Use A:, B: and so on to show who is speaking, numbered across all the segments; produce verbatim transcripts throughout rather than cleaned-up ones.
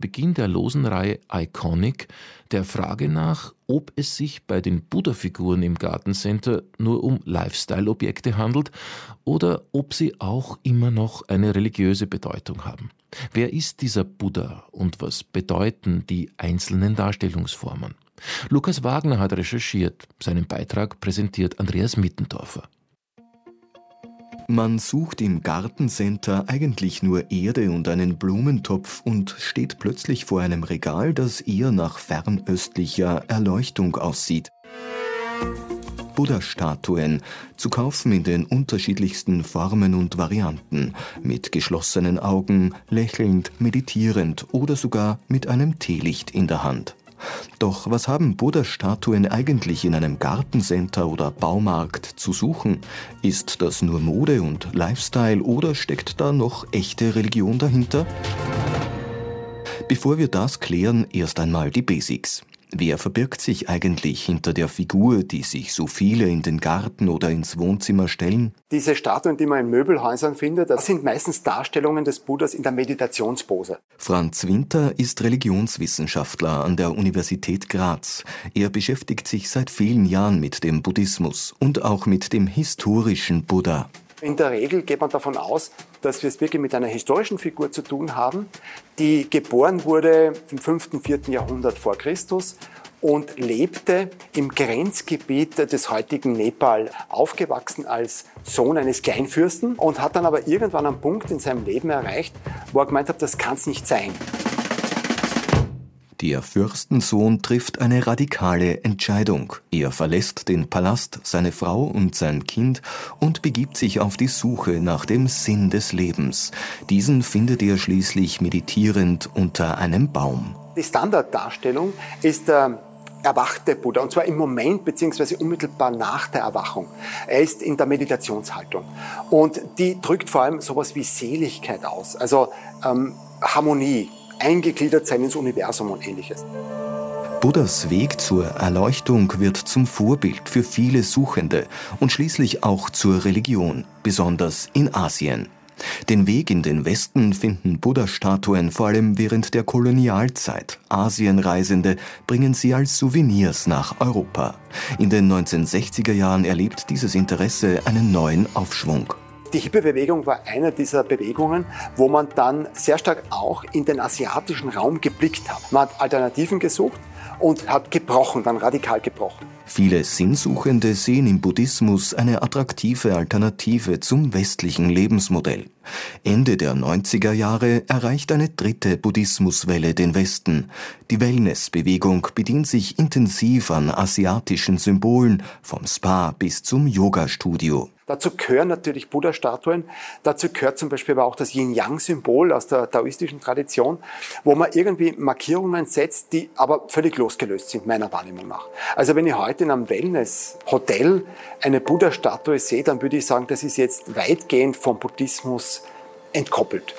A: Beginn der losen Reihe Iconic der Frage nach, ob es sich bei den Buddha-Figuren im Gartencenter nur um Lifestyle-Objekte handelt oder ob sie auch immer noch eine religiöse Bedeutung haben. Wer ist dieser Buddha und was bedeuten die einzelnen Darstellungsformen? Lukas Wagner hat recherchiert. Seinen Beitrag präsentiert Andreas Mittendorfer.
B: Man sucht im Gartencenter eigentlich nur Erde und einen Blumentopf und steht plötzlich vor einem Regal, das eher nach fernöstlicher Erleuchtung aussieht. Buddha-Statuen, zu kaufen in den unterschiedlichsten Formen und Varianten, mit geschlossenen Augen, lächelnd, meditierend oder sogar mit einem Teelicht in der Hand. Doch was haben Buddha-Statuen eigentlich in einem Gartencenter oder Baumarkt zu suchen? Ist das nur Mode und Lifestyle oder steckt da noch echte Religion dahinter? Bevor wir das klären, erst einmal die Basics. Wer verbirgt sich eigentlich hinter der Figur, die sich so viele in den Garten oder ins Wohnzimmer stellen?
C: Diese Statuen, die man in Möbelhäusern findet, das sind meistens Darstellungen des Buddhas in der Meditationspose.
B: Franz Winter ist Religionswissenschaftler an der Universität Graz. Er beschäftigt sich seit vielen Jahren mit dem Buddhismus und auch mit dem historischen Buddha.
C: In der Regel geht man davon aus, dass wir es wirklich mit einer historischen Figur zu tun haben, die geboren wurde im fünften, vierten Jahrhundert vor Christus und lebte im Grenzgebiet des heutigen Nepal, aufgewachsen als Sohn eines Kleinfürsten und hat dann aber irgendwann einen Punkt in seinem Leben erreicht, wo er gemeint hat, das kann es nicht sein.
B: Der Fürstensohn trifft eine radikale Entscheidung. Er verlässt den Palast, seine Frau und sein Kind und begibt sich auf die Suche nach dem Sinn des Lebens. Diesen findet er schließlich meditierend unter einem Baum.
C: Die Standarddarstellung ist der erwachte Buddha, und zwar im Moment bzw. unmittelbar nach der Erwachung. Er ist in der Meditationshaltung und die drückt vor allem sowas wie Seligkeit aus, also ähm, Harmonie, eingegliedert sein ins Universum und Ähnliches.
B: Buddhas Weg zur Erleuchtung wird zum Vorbild für viele Suchende und schließlich auch zur Religion, besonders in Asien. Den Weg in den Westen finden Buddha-Statuen vor allem während der Kolonialzeit. Asienreisende bringen sie als Souvenirs nach Europa. In den neunzehnhundertsechziger Jahren erlebt dieses Interesse einen neuen Aufschwung.
C: Die Hippie-Bewegung war eine dieser Bewegungen, wo man dann sehr stark auch in den asiatischen Raum geblickt hat. Man hat Alternativen gesucht und hat gebrochen, dann radikal gebrochen.
B: Viele Sinnsuchende sehen im Buddhismus eine attraktive Alternative zum westlichen Lebensmodell. Ende der neunziger Jahre erreicht eine dritte Buddhismuswelle den Westen. Die Wellness-Bewegung bedient sich intensiv an asiatischen Symbolen, vom Spa bis zum Yoga-Studio.
C: Dazu gehören natürlich Buddha-Statuen, dazu gehört zum Beispiel aber auch das Yin-Yang-Symbol aus der taoistischen Tradition, wo man irgendwie Markierungen setzt, die aber völlig losgelöst sind, meiner Wahrnehmung nach. Also wenn ich heute in einem Wellness-Hotel eine Buddha-Statue sehe, dann würde ich sagen, das ist jetzt weitgehend vom Buddhismus entkoppelt.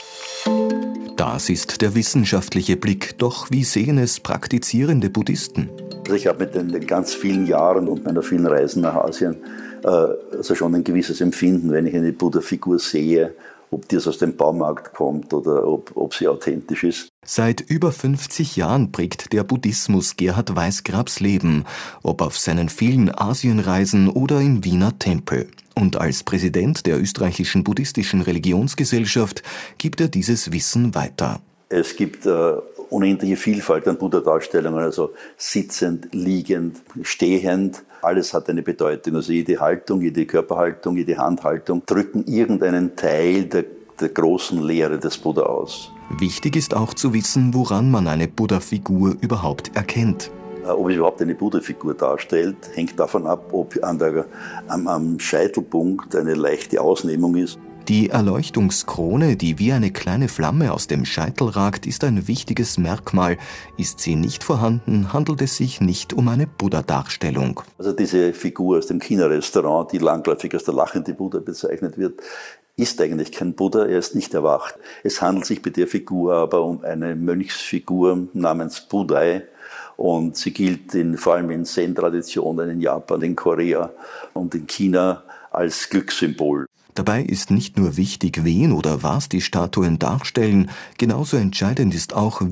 B: Das ist der wissenschaftliche Blick, doch wie sehen es praktizierende Buddhisten?
D: Also ich habe mit den, den ganz vielen Jahren und meiner vielen Reisen nach Asien also schon ein gewisses Empfinden, wenn ich eine Buddha-Figur sehe, ob die aus dem Baumarkt kommt oder ob, ob sie authentisch ist.
B: Seit über fünfzig Jahren prägt der Buddhismus Gerhard Weißgrabs Leben, ob auf seinen vielen Asienreisen oder im Wiener Tempel. Und als Präsident der österreichischen buddhistischen Religionsgesellschaft gibt er dieses Wissen weiter.
D: Es gibt äh, unendliche Vielfalt an Buddha-Darstellungen, also sitzend, liegend, stehend. Alles hat eine Bedeutung. Also jede Haltung, jede Körperhaltung, jede Handhaltung drücken irgendeinen Teil der, der großen Lehre des Buddha aus.
B: Wichtig ist auch zu wissen, woran man eine Buddha-Figur überhaupt erkennt.
D: Ob es überhaupt eine Buddha-Figur darstellt, hängt davon ab, ob an der, am, am Scheitelpunkt eine leichte Ausnehmung ist.
B: Die Erleuchtungskrone, die wie eine kleine Flamme aus dem Scheitel ragt, ist ein wichtiges Merkmal. Ist sie nicht vorhanden, handelt es sich nicht um eine Buddha-Darstellung.
D: Also diese Figur aus dem China-Restaurant, die langläufig als der lachende Buddha bezeichnet wird, ist eigentlich kein Buddha, er ist nicht erwacht. Es handelt sich bei der Figur aber um eine Mönchsfigur namens Budai. Und sie gilt in, vor allem in Zen-Traditionen in Japan, in Korea und in China als Glückssymbol.
B: Dabei ist nicht nur wichtig, wen oder was die Statuen darstellen, genauso entscheidend ist auch,